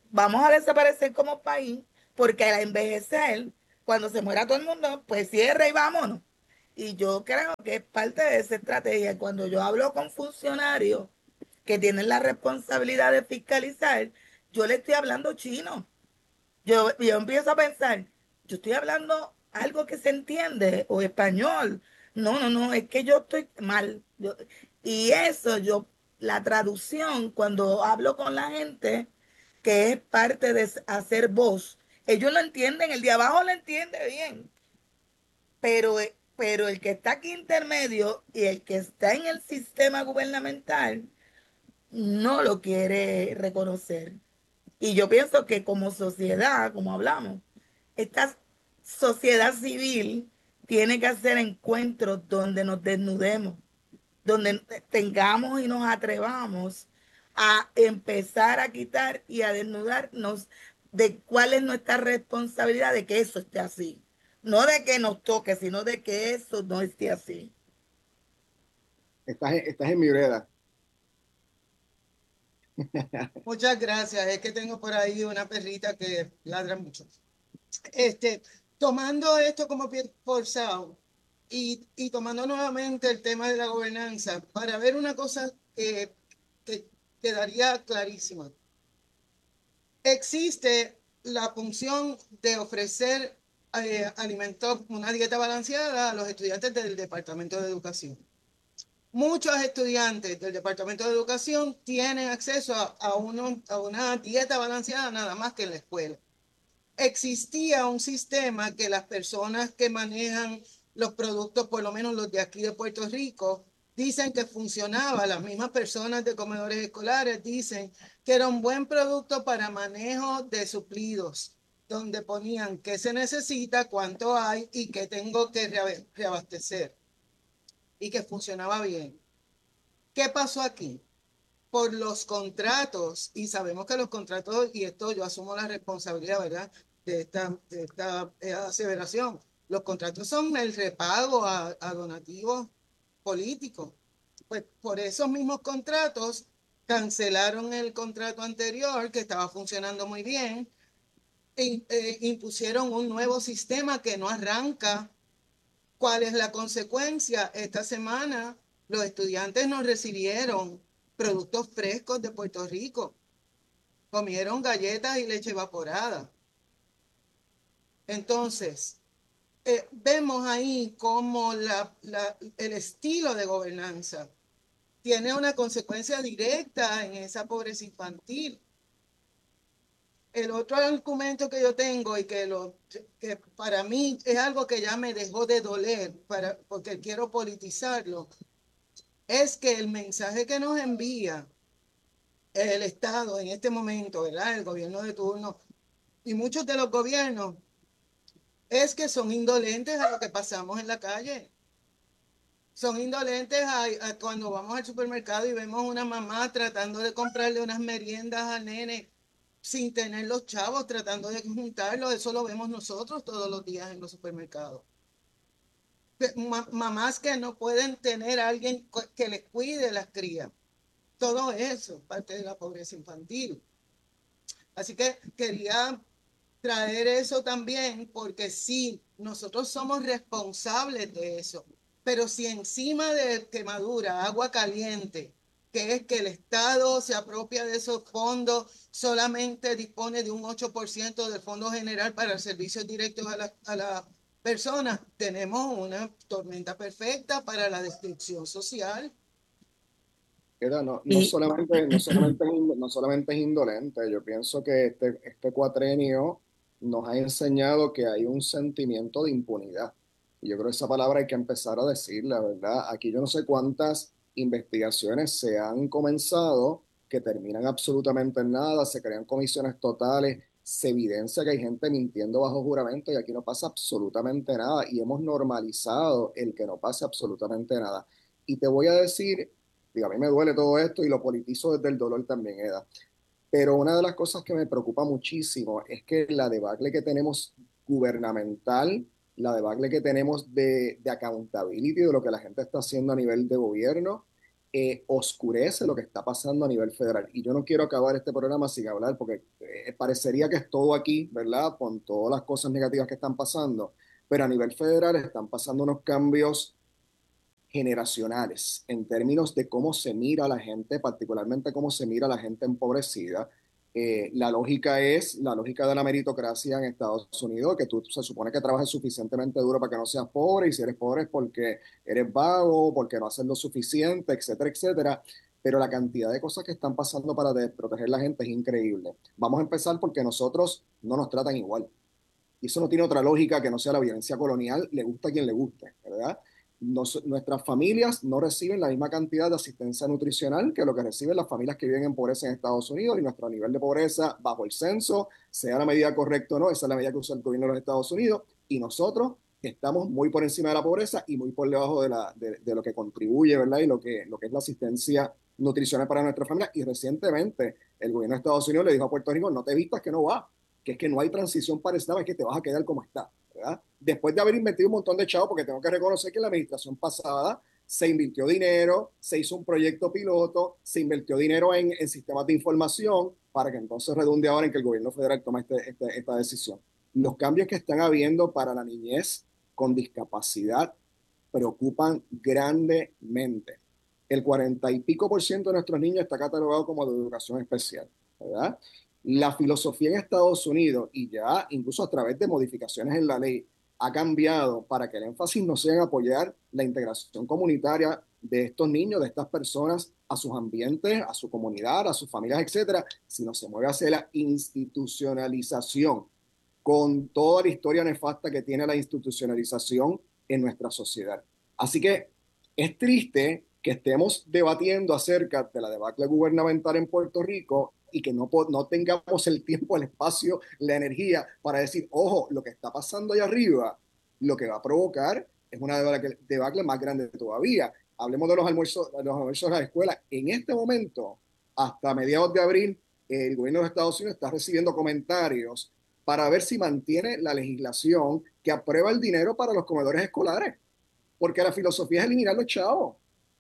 vamos a desaparecer como país, porque al envejecer, cuando se muera todo el mundo, pues cierra y vámonos. Y yo creo que es parte de esa estrategia. Cuando yo hablo con funcionarios que tienen la responsabilidad de fiscalizar, yo le estoy hablando chino. Yo empiezo a pensar, yo estoy hablando algo que se entiende o español. No, no, no, es que yo estoy mal. Y eso, la traducción, cuando hablo con la gente, que es parte de hacer voz, ellos lo entienden, el de abajo lo entiende bien, pero el que está aquí intermedio y el que está en el sistema gubernamental no lo quiere reconocer. Y yo pienso que como sociedad, como hablamos, esta sociedad civil tiene que hacer encuentros donde nos desnudemos, donde tengamos y nos atrevamos a empezar a quitar y a desnudarnos de cuál es nuestra responsabilidad de que eso esté así. No de que nos toque, sino de que eso no esté así. Estás en mi vereda. Muchas gracias. Es que tengo por ahí una perrita que ladra mucho. Tomando esto como pie forzado y tomando nuevamente el tema de la gobernanza, para ver una cosa que quedaría clarísima. Existe la función de ofrecer alimentos, una dieta balanceada a los estudiantes del Departamento de Educación. Muchos estudiantes del Departamento de Educación tienen acceso a una dieta balanceada nada más que en la escuela. Existía un sistema que las personas que manejan los productos, por lo menos los de aquí de Puerto Rico, dicen que funcionaba. Las mismas personas de comedores escolares dicen que era un buen producto para manejo de suplidos, donde ponían qué se necesita, cuánto hay y qué tengo que reabastecer, y que funcionaba bien. ¿Qué pasó aquí? Por los contratos, y sabemos que los contratos, y esto yo asumo la responsabilidad, ¿verdad?, de esta aseveración. Los contratos son el repago a donativos políticos. Pues por esos mismos contratos cancelaron el contrato anterior que estaba funcionando muy bien e impusieron un nuevo sistema que no arranca. ¿Cuál es la consecuencia? Esta semana los estudiantes no recibieron productos frescos de Puerto Rico. Comieron galletas y leche evaporada. Entonces, vemos ahí cómo el estilo de gobernanza tiene una consecuencia directa en esa pobreza infantil. El otro argumento que yo tengo y que para mí es algo que ya me dejó de doler porque quiero politizarlo, es que el mensaje que nos envía el Estado en este momento, ¿verdad?, el gobierno de turno y muchos de los gobiernos, es que son indolentes a lo que pasamos en la calle. Son indolentes a cuando vamos al supermercado y vemos una mamá tratando de comprarle unas meriendas al nene sin tener los chavos, tratando de juntarlos. Eso lo vemos nosotros todos los días en los supermercados. Mamás que no pueden tener a alguien que les cuide las crías. Todo eso, parte de la pobreza infantil. Así que quería traer eso también, porque sí, nosotros somos responsables de eso, pero si encima de quemadura, agua caliente, que es que el Estado se apropia de esos fondos, solamente dispone de un 8% del Fondo General para servicios directos a la personas, tenemos una tormenta perfecta para la destrucción social. No, Y no solamente es indolente, yo pienso que este cuatrenio nos ha enseñado que hay un sentimiento de impunidad. Y yo creo que esa palabra hay que empezar a decirla, ¿verdad? Aquí yo no sé cuántas investigaciones se han comenzado que terminan absolutamente en nada, se crean comisiones totales, se evidencia que hay gente mintiendo bajo juramento y aquí no pasa absolutamente nada. Y hemos normalizado el que no pase absolutamente nada. Y te voy a decir, digo, a mí me duele todo esto y lo politizo desde el dolor también, Eda. Pero una de las cosas que me preocupa muchísimo es que la debacle que tenemos gubernamental, la debacle que tenemos de accountability, de lo que la gente está haciendo a nivel de gobierno, oscurece lo que está pasando a nivel federal. Y yo no quiero acabar este programa sin hablar, porque parecería que es todo aquí, ¿verdad? Con todas las cosas negativas que están pasando, pero a nivel federal están pasando unos cambios generacionales en términos de cómo se mira a la gente, particularmente cómo se mira a la gente empobrecida. La lógica es la lógica de la meritocracia en Estados Unidos, que tú se supone que trabajes suficientemente duro para que no seas pobre, y si eres pobre es porque eres vago, porque no haces lo suficiente, etcétera, etcétera. Pero la cantidad de cosas que están pasando para proteger a la gente es increíble. Vamos a empezar porque nosotros no nos tratan igual. Y eso no tiene otra lógica que no sea la violencia colonial, le gusta a quien le guste, ¿verdad? Nuestras familias no reciben la misma cantidad de asistencia nutricional que lo que reciben las familias que viven en pobreza en Estados Unidos, y nuestro nivel de pobreza bajo el censo, sea la medida correcta o no, esa es la medida que usa el gobierno de los Estados Unidos, y nosotros estamos muy por encima de la pobreza y muy por debajo de lo que contribuye, ¿verdad? Y lo que es la asistencia nutricional para nuestra familia. Y recientemente el gobierno de Estados Unidos le dijo a Puerto Rico: no te vistas que no va, que es que no hay transición para esta, es que te vas a quedar como está, ¿verdad? Después de haber invertido un montón de chavos, porque tengo que reconocer que en la administración pasada se invirtió dinero, se hizo un proyecto piloto, se invirtió dinero en sistemas de información para que entonces redunde ahora en que el gobierno federal tome esta decisión. Los cambios que están habiendo para la niñez con discapacidad preocupan grandemente. El 40 y pico% de nuestros niños está catalogado como de educación especial, ¿verdad? La filosofía en Estados Unidos, y ya incluso a través de modificaciones en la ley, ha cambiado para que el énfasis no sea en apoyar la integración comunitaria de estos niños, de estas personas, a sus ambientes, a su comunidad, a sus familias, etcétera, sino se mueve hacia la institucionalización, con toda la historia nefasta que tiene la institucionalización en nuestra sociedad. Así que es triste que estemos debatiendo acerca de la debacle gubernamental en Puerto Rico y que no tengamos el tiempo, el espacio, la energía para decir: ojo, lo que está pasando allá arriba, lo que va a provocar es una debacle más grande todavía. Hablemos de los almuerzos a la escuela. En este momento, hasta mediados de abril, el gobierno de Estados Unidos está recibiendo comentarios para ver si mantiene la legislación que aprueba el dinero para los comedores escolares, porque la filosofía es eliminar los chavos.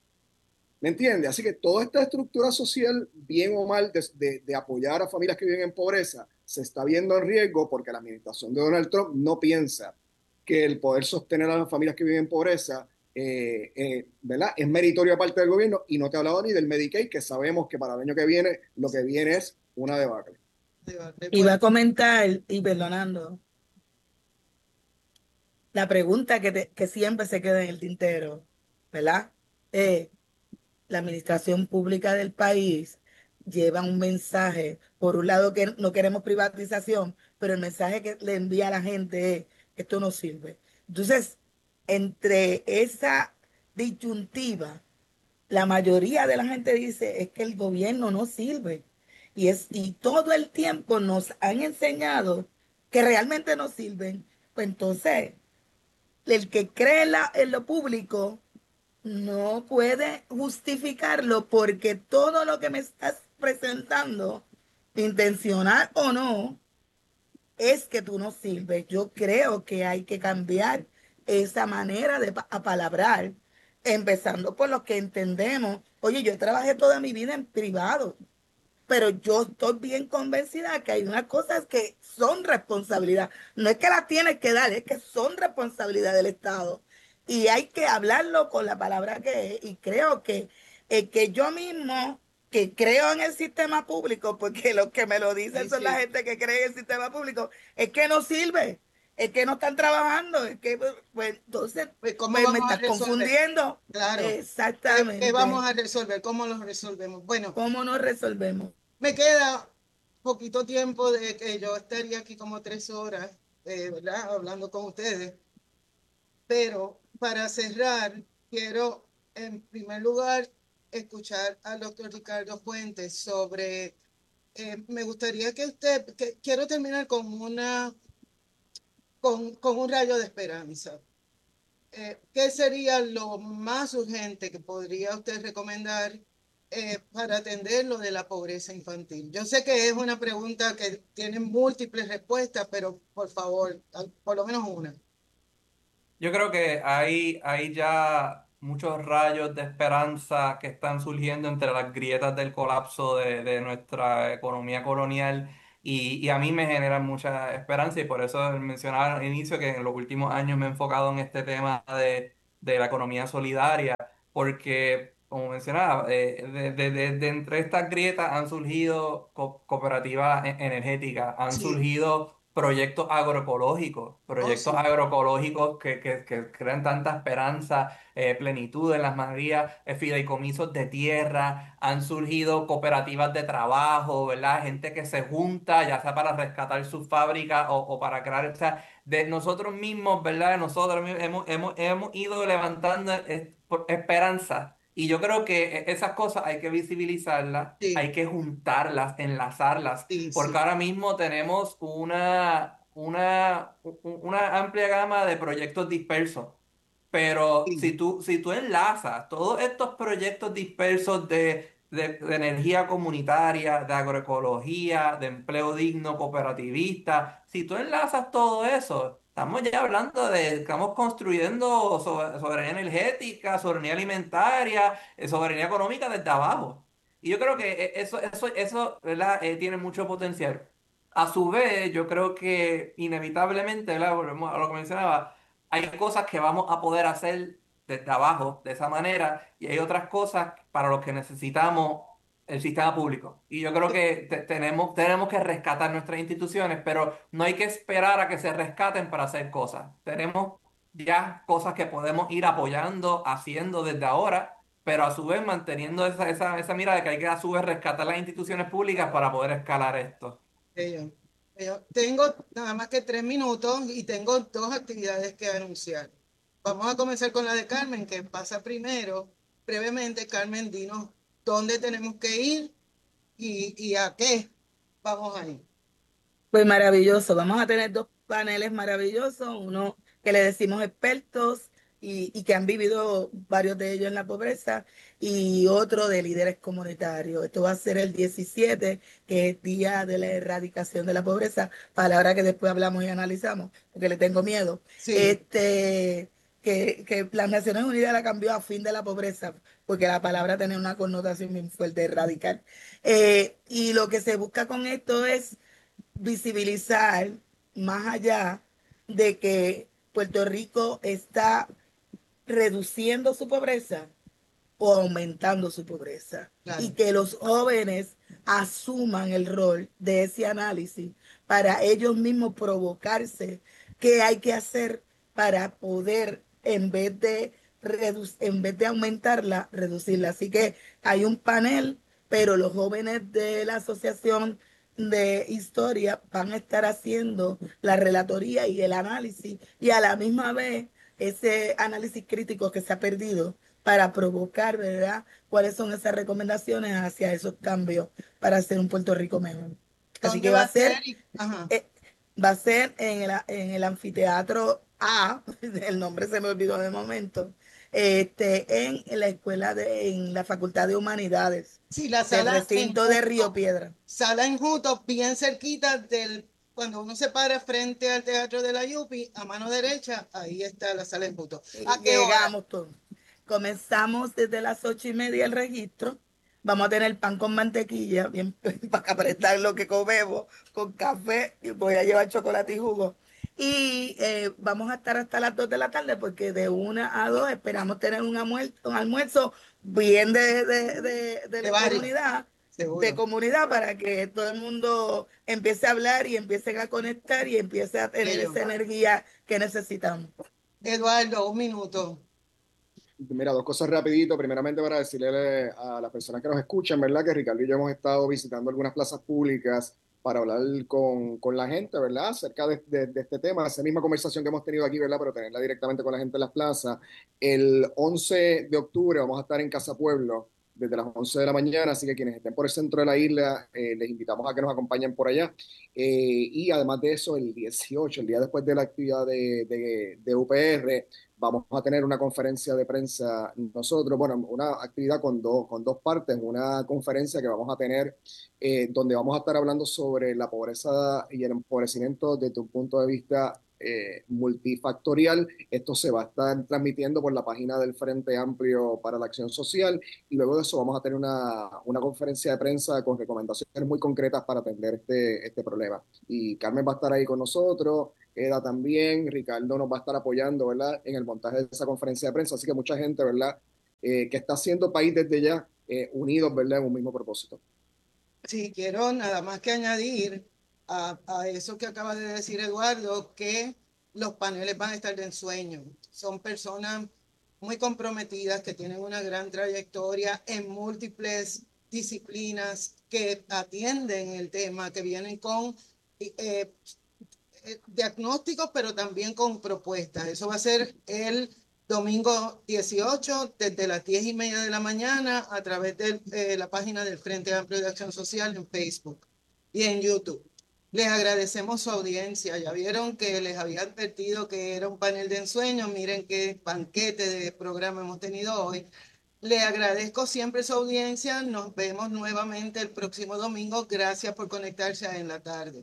¿Me entiende? Así que toda esta estructura social, bien o mal, de apoyar a familias que viven en pobreza, se está viendo en riesgo porque la administración de Donald Trump no piensa que el poder sostener a las familias que viven en pobreza, ¿verdad?, es meritorio de parte del gobierno. Y no te he hablado ni del Medicaid, que sabemos que para el año que viene lo que viene es una debacle. Iba a comentar, y perdonando, la pregunta que siempre se queda en el tintero, ¿verdad? La administración pública del país lleva un mensaje, por un lado que no queremos privatización, pero el mensaje que le envía a la gente es: esto no sirve. Entonces, entre esa disyuntiva, la mayoría de la gente dice es que el gobierno no sirve. Y todo el tiempo nos han enseñado que realmente no sirven. Pues entonces, el que cree en lo público no puede justificarlo, porque todo lo que me estás presentando, intencional o no, es que tú no sirves. Yo creo que hay que cambiar esa manera de apalabrar, empezando por los que entendemos. Oye, yo trabajé toda mi vida en privado, pero yo estoy bien convencida que hay unas cosas que son responsabilidad. No es que las tienes que dar, es que son responsabilidad del Estado. Y hay que hablarlo con la palabra que es. Y creo que yo mismo, que creo en el sistema público, porque los que me lo dicen Sí, son la sí. gente que cree en el sistema público, es que no sirve, es que no están trabajando, es que, pues entonces, Pues, ¿cómo pues me vamos a estás resolver? confundiendo. Claro. ¿Qué Exactamente. vamos a resolver? ¿Cómo lo resolvemos? Bueno, ¿Cómo nos resolvemos? me queda poquito tiempo de que yo estaría aquí como 3 horas, ¿verdad? Hablando con ustedes. Pero para cerrar, quiero en primer lugar escuchar al doctor Ricardo Fuentes sobre, me gustaría quiero terminar con un rayo de esperanza. ¿Qué sería lo más urgente que podría usted recomendar para atender lo de la pobreza infantil? Yo sé que es una pregunta que tiene múltiples respuestas, pero por favor, por lo menos una. Yo creo que ahí ya muchos rayos de esperanza que están surgiendo entre las grietas del colapso de nuestra economía colonial y a mí me generan mucha esperanza y por eso mencionaba al inicio que en los últimos años me he enfocado en este tema de la economía solidaria, porque como mencionaba, de entre estas grietas han surgido cooperativas energéticas, han Sí, surgido oh proyectos sí, agroecológicos que crean tanta esperanza, plenitud en las mayorías, fideicomisos de tierra, han surgido cooperativas de trabajo, ¿verdad? Gente que se junta, ya sea para rescatar sus fábricas o para crear, o sea, de nosotros mismos, ¿verdad? Nosotros mismos hemos ido levantando esperanza. Y yo creo que esas cosas hay que visibilizarlas, sí, hay que juntarlas, enlazarlas sí, porque sí, ahora mismo tenemos una amplia gama de proyectos dispersos. Pero sí, si tú enlazas todos estos proyectos dispersos de energía comunitaria, de agroecología, de empleo digno, cooperativista, si tú enlazas todo eso, estamos ya hablando estamos construyendo soberanía energética, soberanía alimentaria, soberanía económica desde abajo. Y yo creo que eso, ¿verdad? Tiene mucho potencial. A su vez, yo creo que inevitablemente, ¿verdad? Volvemos a lo que mencionaba, hay cosas que vamos a poder hacer desde abajo, de esa manera, y hay otras cosas para las que necesitamos el sistema público. Y yo creo que tenemos que rescatar nuestras instituciones, pero no hay que esperar a que se rescaten para hacer cosas. Tenemos ya cosas que podemos ir apoyando, haciendo desde ahora, pero a su vez manteniendo esa mira de que hay que a su vez rescatar las instituciones públicas para poder escalar esto. bello, bello. Tengo nada más que 3 minutos y tengo dos actividades que anunciar. Vamos a comenzar con la de Carmen, que pasa primero. Brevemente, Carmen, dinos dónde tenemos que ir y a qué vamos a ir. Pues maravilloso, vamos a tener dos paneles maravillosos, uno que le decimos expertos y que han vivido varios de ellos en la pobreza y otro de líderes comunitarios. Esto va a ser el 17, que es Día de la Erradicación de la Pobreza, palabra que después hablamos y analizamos, porque le tengo miedo. Sí, Que las Naciones Unidas la cambió a fin de la pobreza, porque la palabra tiene una connotación bien fuerte, radical. Y lo que se busca con esto es visibilizar más allá de que Puerto Rico está reduciendo su pobreza o aumentando su pobreza y claro. que los jóvenes asuman el rol de ese análisis para ellos mismos provocarse qué hay que hacer para poder en vez de aumentarla, reducirla. Así que hay un panel, pero los jóvenes de la asociación de historia van a estar haciendo la relatoría y el análisis y a la misma vez ese análisis crítico que se ha perdido para provocar, ¿verdad? ¿Cuáles son esas recomendaciones hacia esos cambios para hacer un Puerto Rico mejor? Así ¿Dónde que va a ser? Ajá. va a ser en el anfiteatro A, el nombre se me olvidó de momento, en la en la Facultad de Humanidades Sí, la del sala en recinto de Río Junco. Piedra. Sala en Junco, bien cerquita cuando uno se para frente al Teatro de la Yupi, a mano derecha, ahí está la sala en Junco. ¿A qué hora? Llegamos todos. Comenzamos desde las 8:30 el registro. Vamos a tener pan con mantequilla, bien para apretar lo que comemos, con café, y voy a llevar chocolate y jugo. Y vamos a estar hasta las 2 de la tarde porque de 1 a 2 esperamos tener un almuerzo bien de De la barrio, de seguro. comunidad para que todo el mundo empiece a hablar y empiecen a conectar y empiece a tener Ellos. esa energía que necesitamos. Eduardo, 1 minuto. Mira, dos cosas rapidito. Primeramente para decirle a las personas que nos escuchan, ¿verdad? Que Ricardo y yo hemos estado visitando algunas plazas públicas para hablar con la gente, ¿verdad? Acerca de este tema, esa misma conversación que hemos tenido aquí, ¿verdad? Pero tenerla directamente con la gente en las plazas. El 11 de octubre vamos a estar en Casa Pueblo desde las 11 de la mañana, así que quienes estén por el centro de la isla, les invitamos a que nos acompañen por allá. Y además de eso, el 18, el día después de la actividad de UPR, vamos a tener una conferencia de prensa nosotros, bueno, una actividad con dos partes, una conferencia que vamos a tener donde vamos a estar hablando sobre la pobreza y el empobrecimiento desde un punto de vista multifactorial. Esto se va a estar transmitiendo por la página del Frente Amplio para la Acción Social y luego de eso vamos a tener una conferencia de prensa con recomendaciones muy concretas para atender este problema. Y Carmen va a estar ahí con nosotros, Eda también, Ricardo nos va a estar apoyando, ¿verdad?, en el montaje de esa conferencia de prensa. Así que mucha gente, ¿verdad?, que está haciendo país desde ya, unidos, ¿verdad?, en un mismo propósito. Sí, quiero nada más que añadir a eso que acaba de decir Eduardo, que los paneles van a estar de ensueño. Son personas muy comprometidas que tienen una gran trayectoria en múltiples disciplinas que atienden el tema, que vienen con diagnósticos, pero también con propuestas. Eso va a ser el domingo 18, desde las 10:30 de la mañana, a través de la página del Frente Amplio de Acción Social en Facebook y en YouTube. Les agradecemos su audiencia. Ya vieron que les había advertido que era un panel de ensueño. Miren qué banquete de programa hemos tenido hoy. Les agradezco siempre su audiencia. Nos vemos nuevamente el próximo domingo. Gracias por conectarse a En la Tarde.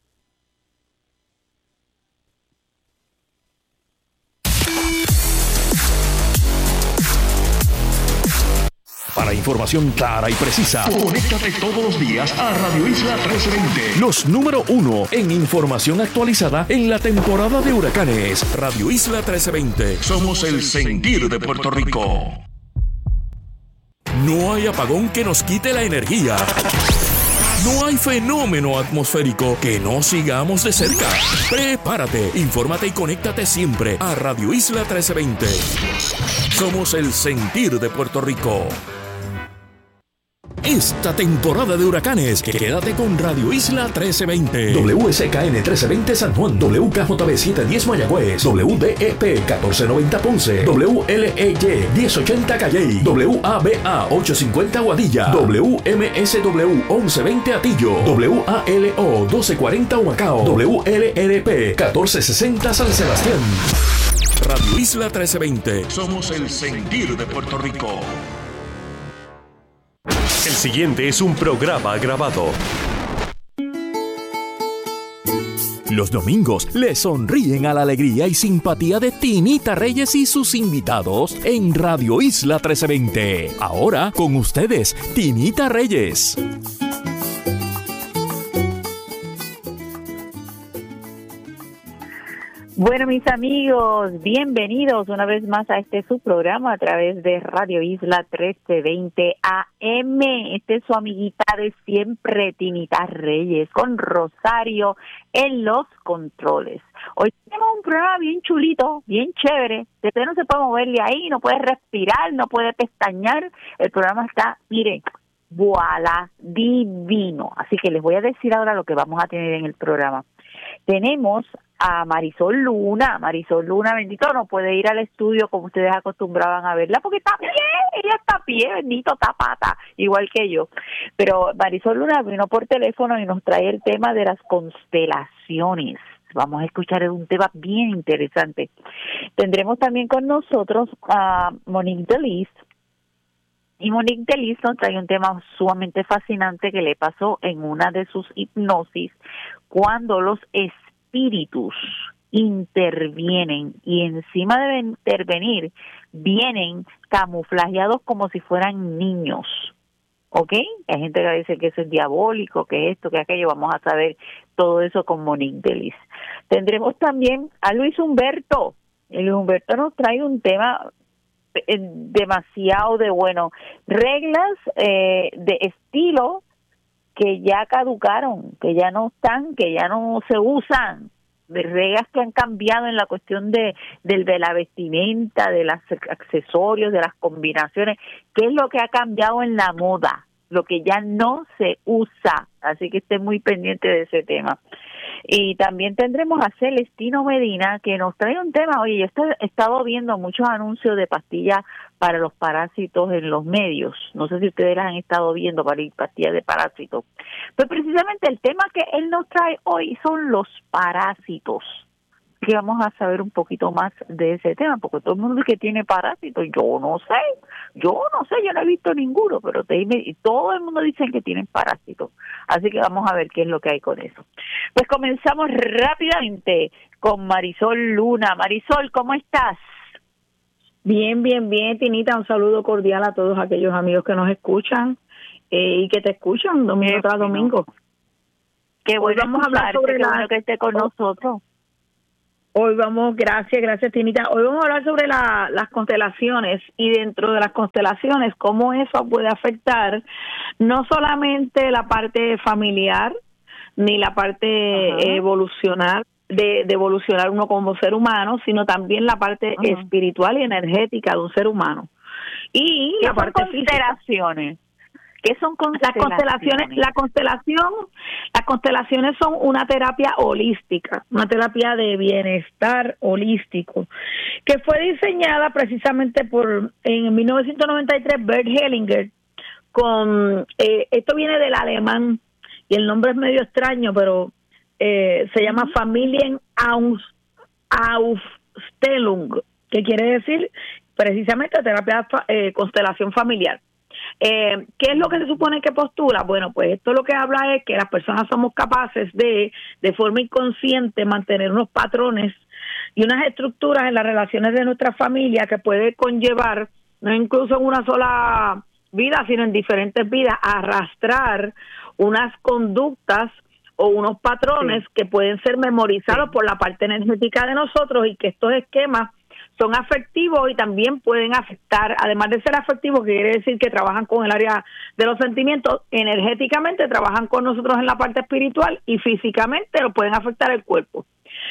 Para información clara y precisa, conéctate todos los días a Radio Isla 1320. Los número 1 en información actualizada en la temporada de huracanes. Radio Isla 1320. Somos el sentir de Puerto Rico. No hay apagón que nos quite la energía. No hay fenómeno atmosférico que no sigamos de cerca. Prepárate, infórmate y conéctate siempre a Radio Isla 1320. Somos el sentir de Puerto Rico. Esta temporada de huracanes, quédate con Radio Isla 1320. WSKN 1320 San Juan, WKJB 710 Mayagüez, WDEP 1490 Ponce, WLEY 1080 Calley, WABA 850 Aguadilla, WMSW 1120 Atillo, WALO 1240 Humacao, WLRP 1460 San Sebastián. Radio Isla 1320. Somos el sentir de Puerto Rico. El siguiente es un programa grabado. Los domingos le sonríen a la alegría y simpatía de Tinita Reyes y sus invitados en Radio Isla 1320. Ahora con ustedes, Tinita Reyes. Bueno, mis amigos, bienvenidos una vez más a este subprograma a través de Radio Isla 1320 AM. Este es su amiguita de siempre, Tinita Reyes, con Rosario en los controles. Hoy tenemos un programa bien chulito, bien chévere. Usted no se puede mover de ahí, no puede respirar, no puede pestañear. El programa está, miren, voilà, divino. Así que les voy a decir ahora lo que vamos a tener en el programa. Tenemos a Marisol Luna, bendito, no puede ir al estudio como ustedes acostumbraban a verla, porque está a pie, ella está a pie, bendito, está pata, igual que yo. Pero Marisol Luna vino por teléfono y nos trae el tema de las constelaciones. Vamos a escuchar un tema bien interesante. Tendremos también con nosotros a Monique Delis, y Monique Delis nos trae un tema sumamente fascinante que le pasó en una de sus hipnosis, cuando los espíritus intervienen y encima de intervenir vienen camuflajeados como si fueran niños, ¿ok? Hay gente que dice que eso es diabólico, que esto, que aquello. Vamos a saber todo eso con Monique Delis. Tendremos también a Luis Humberto. Luis Humberto nos trae un tema demasiado de bueno, reglas de estilo que ya caducaron, que ya no están, que ya no se usan, de reglas que han cambiado en la cuestión de la vestimenta, de los accesorios, de las combinaciones. ¿Qué es lo que ha cambiado en la moda? Lo que ya no se usa. Así que esté muy pendiente de ese tema. Y también tendremos a Celestino Medina, que nos trae un tema. Oye, yo he estado viendo muchos anuncios de pastillas para los parásitos en los medios. No sé si ustedes las han estado viendo, para pastillas de parásitos. Pues precisamente el tema que él nos trae hoy son los parásitos. Que vamos a saber un poquito más de ese tema, porque todo el mundo que tiene parásitos, yo no sé, yo no he visto ninguno, pero todo el mundo dice que tienen parásitos. Así que vamos a ver qué es lo que hay con eso. Pues comenzamos rápidamente con Marisol Luna. Marisol, ¿cómo estás? Bien, Tinita, un saludo cordial a todos aquellos amigos que nos escuchan y que te escuchan domingo tras domingo. Qué bueno. Hoy vamos a hablar sobre bueno que esté con nosotros. Hoy vamos, gracias Tinita. Hoy vamos a hablar sobre las constelaciones y dentro de las constelaciones cómo eso puede afectar no solamente la parte familiar ni la parte evolucionar de evolucionar uno como ser humano, sino también la parte espiritual y energética de un ser humano. Y la parte constelaciones. ¿Qué son constelaciones? Las constelaciones son una terapia holística, una terapia de bienestar holístico, que fue diseñada precisamente en 1993 Bert Hellinger, esto viene del alemán, y el nombre es medio extraño, pero se llama Familienaufstellung, que quiere decir precisamente terapia constelación familiar. ¿Qué es lo que se supone que postula? Bueno, pues esto lo que habla es que las personas somos capaces de forma inconsciente, mantener unos patrones y unas estructuras en las relaciones de nuestra familia que puede conllevar, no incluso en una sola vida, sino en diferentes vidas, arrastrar unas conductas o unos patrones que pueden ser memorizados por la parte energética de nosotros, y que estos esquemas son afectivos y también pueden afectar, además de ser afectivos, que quiere decir que trabajan con el área de los sentimientos, energéticamente trabajan con nosotros en la parte espiritual y físicamente lo pueden afectar el cuerpo.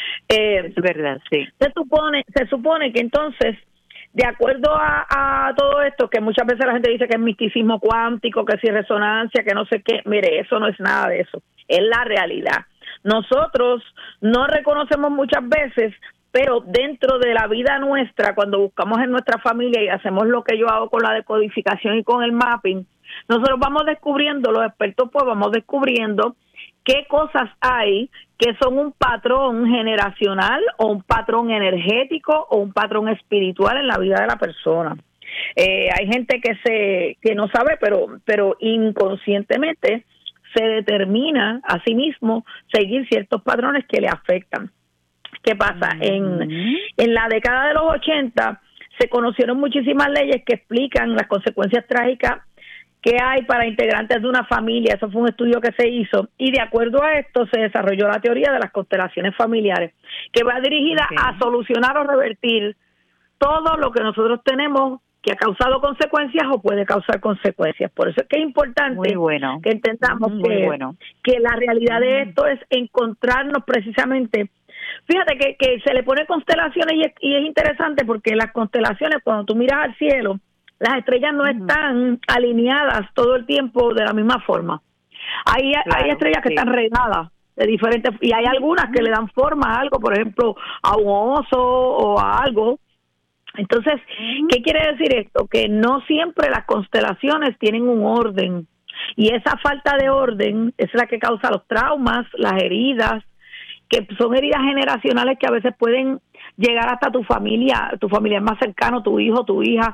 Es verdad, sí. Se supone que entonces, de acuerdo a todo esto, que muchas veces la gente dice que es misticismo cuántico, que si resonancia, que no sé qué, mire, eso no es nada de eso, es la realidad. Nosotros no reconocemos muchas veces, pero dentro de la vida nuestra, cuando buscamos en nuestra familia y hacemos lo que yo hago con la decodificación y con el mapping, nosotros vamos descubriendo, los expertos pues vamos descubriendo qué cosas hay que son un patrón generacional o un patrón energético o un patrón espiritual en la vida de la persona. Hay gente que no sabe, pero inconscientemente se determina a sí mismo seguir ciertos patrones que le afectan. ¿Qué pasa? En la década de los 80 se conocieron muchísimas leyes que explican las consecuencias trágicas que hay para integrantes de una familia. Eso fue un estudio que se hizo, y de acuerdo a esto se desarrolló la teoría de las constelaciones familiares, que va dirigida a solucionar o revertir todo lo que nosotros tenemos que ha causado consecuencias o puede causar consecuencias. Por eso es que es importante que entendamos que la realidad de esto es encontrarnos precisamente. Fíjate que se le pone constelaciones y es interesante porque las constelaciones, cuando tú miras al cielo, las estrellas no están alineadas todo el tiempo de la misma forma. Hay estrellas que están regadas de diferentes, y hay algunas que le dan forma a algo, por ejemplo, a un oso o a algo. Entonces, ¿qué quiere decir esto? Que no siempre las constelaciones tienen un orden, y esa falta de orden es la que causa los traumas, las heridas, que son heridas generacionales que a veces pueden llegar hasta tu familia más cercano, tu hijo, tu hija,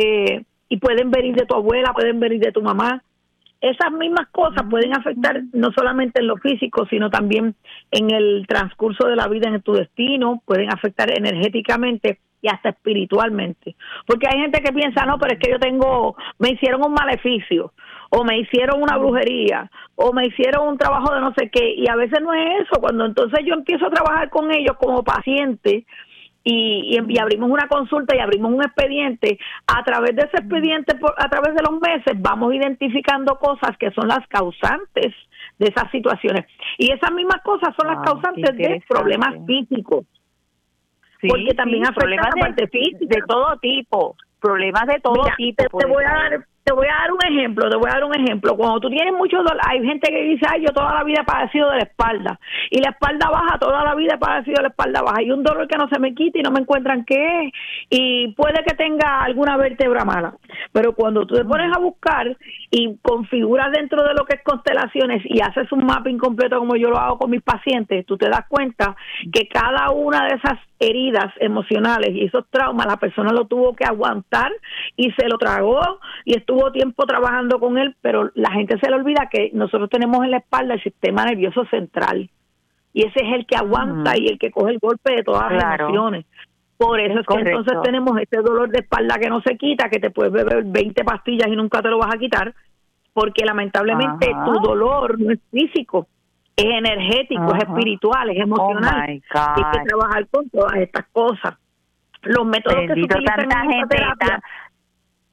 y pueden venir de tu abuela, pueden venir de tu mamá. Esas mismas cosas pueden afectar no solamente en lo físico, sino también en el transcurso de la vida, en tu destino, pueden afectar energéticamente y hasta espiritualmente. Porque hay gente que piensa, no, pero es que me hicieron un maleficio, o me hicieron una brujería, o me hicieron un trabajo de no sé qué, y a veces no es eso. Cuando entonces yo empiezo a trabajar con ellos como paciente, y abrimos una consulta y abrimos un expediente, a través de ese expediente, a través de los meses, vamos identificando cosas que son las causantes de esas situaciones. Y esas mismas cosas son las causantes de problemas físicos. Sí, porque también afectan la parte física. De todo tipo, problemas de todo tipo. Te voy a dar un ejemplo. Cuando tú tienes mucho dolor, hay gente que dice, yo toda la vida he padecido de la espalda, y la espalda baja, toda la vida he padecido de la espalda baja, y un dolor que no se me quita y no me encuentran qué es, y puede que tenga alguna vértebra mala. Pero cuando tú te pones a buscar y configuras dentro de lo que es constelaciones y haces un mapping completo como yo lo hago con mis pacientes, tú te das cuenta que cada una de esas heridas emocionales y esos traumas la persona lo tuvo que aguantar y se lo tragó y estuvo tiempo trabajando con él, pero la gente se le olvida que nosotros tenemos en la espalda el sistema nervioso central, y ese es el que aguanta y el que coge el golpe de todas las emociones. Por eso es que entonces tenemos este dolor de espalda que no se quita, que te puedes beber 20 pastillas y nunca te lo vas a quitar, porque lamentablemente tu dolor no es físico, es energético, es espiritual, es emocional. Hay que trabajar con todas estas cosas. Los métodos que se utilizan en esta terapia